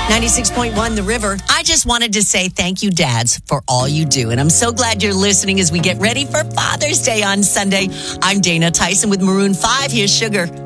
96.1 The River. I just wanted to say thank you, dads, for all you do. And I'm so glad you're listening as we get ready for Father's Day on Sunday. I'm Dana Tyson with Maroon 5. Here's Sugar.